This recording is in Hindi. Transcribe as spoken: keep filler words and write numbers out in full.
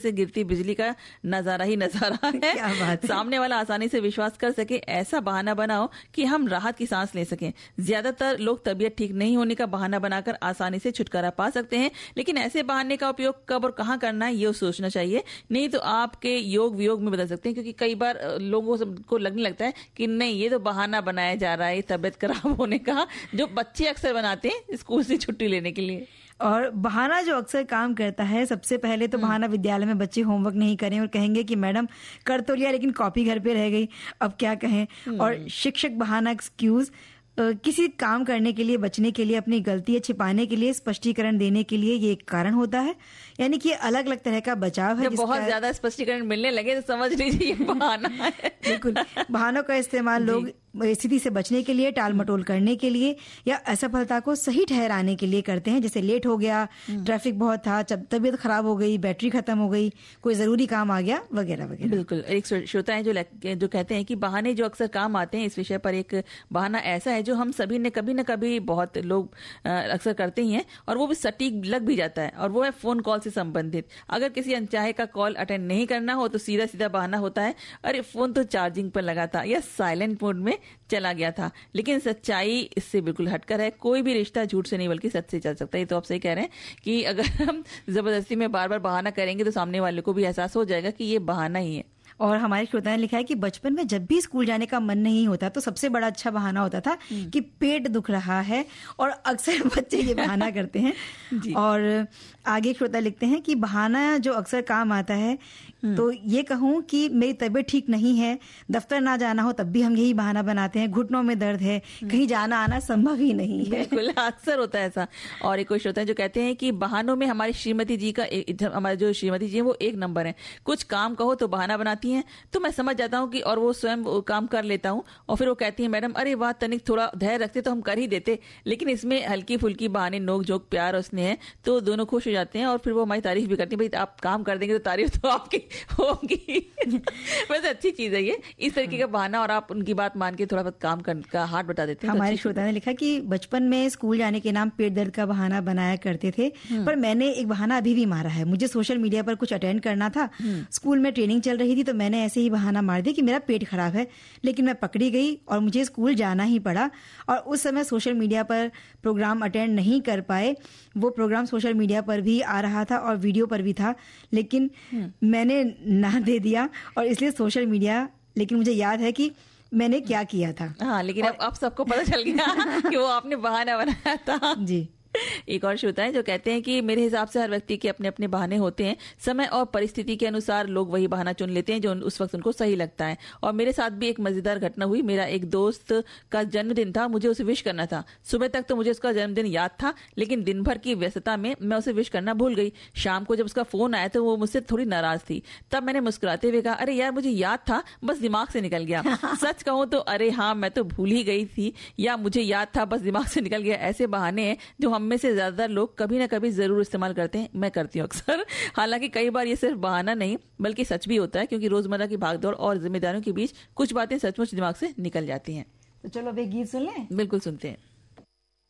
से गिरती बिजली का नजारा ही नजारा है। क्या बात है। सामने वाला आसानी से विश्वास कर सके ऐसा बहाना बनाओ कि हम राहत की सांस ले सकें। ज्यादातर लोग तबीयत ठीक नहीं होने का बहाना बनाकर आसानी से छुटकारा पा सकते हैं, लेकिन ऐसे बहाने का उपयोग कब और कहां करना है ये सोचना चाहिए, नहीं तो आपके योग वियोग में बदल सकते हैं। क्योंकि कई बार लोगों को लगने लगता है कि नहीं ये तो बहाना बनाया जा रहा है तबीयत खराब होने का, जो बच्चे अक्सर बनाते हैं स्कूल से छुट्टी लेने के लिए। और बहाना जो अक्सर काम करता है, सबसे पहले तो बहाना विद्यालय में बच्चे होमवर्क नहीं करें और कहेंगे कि मैडम कर तो लिया लेकिन कॉपी घर पे रह गई, अब क्या कहें। और शिक्षक बहाना एक्सक्यूज, किसी काम करने के लिए, बचने के लिए, अपनी गलती छिपाने के लिए, स्पष्टीकरण देने के लिए ये एक कारण होता है। यानी कि अलग अलग तरह का बचाव है। जब बहुत ज्यादा स्पष्टीकरण मिलने लगे तो समझ लीजिए ये बहाना है। बिल्कुल, बहानों का इस्तेमाल लोग स्थिति से बचने के लिए, टाल मटोल करने के लिए या असफलता को सही ठहराने के लिए करते हैं। जैसे लेट हो गया, ट्रैफिक बहुत था, तबीयत खराब हो गई, बैटरी खत्म हो गई, कोई जरूरी काम आ गया, वगैरह वगैरह। बिल्कुल, एक श्रोता है जो जो कहते हैं कि बहाने जो अक्सर काम आते हैं, इस विषय पर एक बहाना ऐसा है जो हम सभी ने कभी न कभी, बहुत लोग अक्सर करते ही हैं और वो भी सटीक लग भी जाता है, और वो है फोन कॉल से संबंधित। अगर किसी अनचाहे का कॉल अटेंड नहीं करना हो तो सीधा सीधा बहाना होता है, अरे फोन तो चार्जिंग पर लगा था या साइलेंट मोड में चला गया था। लेकिन सच्चाई इससे बिल्कुल हटकर है। कोई भी रिश्ता झूठ से नहीं बल्कि सच से चल सकता है। ये तो आप सही कह रहे हैं कि अगर हम जबरदस्ती में बार बार बहाना करेंगे तो सामने वाले को भी एहसास हो जाएगा कि ये बहाना ही है। और हमारे श्रोता ने लिखा है कि बचपन में जब भी स्कूल जाने का मन नहीं होता तो सबसे बड़ा अच्छा बहाना होता था कि पेट दुख रहा है, और अक्सर बच्चे ये बहाना करते हैं। और आगे श्रोता लिखते हैं कि बहाना जो अक्सर काम आता है, तो ये कहूं कि मेरी तबीयत ठीक नहीं है, दफ्तर ना जाना हो तब भी हम यही बहाना बनाते हैं, घुटनों में दर्द है, कहीं जाना आना संभव ही नहीं है। बिल्कुल, अक्सर होता है ऐसा। और एक कोई श्रोता है जो कहते हैं कि बहानों में हमारी श्रीमती जी का, हमारे जो श्रीमती जी है वो एक नंबर है। कुछ काम कहो तो बहाना बनाती हैं तो मैं समझ जाता हूँ कि और वो स्वयं वो काम कर लेता हूँ, और फिर वो कहती है मैडम अरे वाह तनिक थोड़ा धैर्य रखते तो हम कर ही देते। लेकिन इसमें हल्की फुल्की बहाने, नोक झोंक, प्यार और स्नेह है तो दोनों खुश हो जाते हैं और फिर वो हमारी तारीफ भी करती है। भाई आप काम कर देंगे तो तारीफ तो आपकी होगी। वैसे अच्छी चीज है ये, इस तरीके का बहाना, और आप उनकी बात मान के थोड़ा बहुत काम का हाथ बता देते हैं। हमारे श्रोता ने लिखा कि बचपन में स्कूल जाने के नाम पेट दर्द का बहाना बनाया करते थे, पर मैंने एक बहाना अभी भी मारा है। मुझे सोशल मीडिया पर कुछ अटेंड करना था, स्कूल में ट्रेनिंग चल रही थी, तो मैंने ऐसे ही बहाना मार दिया कि मेरा पेट खराब है, लेकिन मैं पकड़ी गई और मुझे स्कूल जाना ही पड़ा। और उस समय सोशल मीडिया पर प्रोग्राम अटेंड नहीं कर पाए। वो प्रोग्राम सोशल मीडिया पर भी आ रहा था और वीडियो पर भी था, लेकिन मैंने ना दे दिया, और इसलिए सोशल मीडिया, लेकिन मुझे याद है कि मैंने क्या किया था। हाँ, लेकिन अब अब सबको पता चल गया कि वो आपने बहाना बनाया था। जी। एक और श्रोता है जो कहते हैं कि मेरे हिसाब से हर व्यक्ति के अपने अपने बहाने होते हैं। समय और परिस्थिति के अनुसार लोग वही बहाना चुन लेते हैं जो उस वक्त उनको सही लगता है। और मेरे साथ भी एक मजेदार घटना हुई। मेरा एक दोस्त का जन्मदिन था, मुझे उसे विश करना था। सुबह तक तो मुझे उसका जन्मदिन याद था, लेकिन दिन भर की व्यस्तता में मैं उसे विश करना भूल गई। शाम को जब उसका फोन आया तो वो मुझसे थोड़ी नाराज थी। तब मैंने मुस्कुराते हुए कहा अरे यार मुझे याद था, बस दिमाग से निकल गया। सच कहूं तो अरे हाँ मैं तो भूल ही गई थी, या मुझे याद था बस दिमाग से निकल गया। ऐसे बहाने हैं जो हम में से ज्यादातर लोग कभी ना कभी जरूर इस्तेमाल करते हैं। मैं करती हूँ अक्सर। हालांकि कई बार ये सिर्फ बहाना नहीं बल्कि सच भी होता है, क्योंकि रोजमर्रा की भागदौड़ और जिम्मेदारियों के बीच कुछ बातें सचमुच दिमाग से निकल जाती हैं। तो चलो अब एक गीत सुन लें। बिल्कुल सुनते हैं।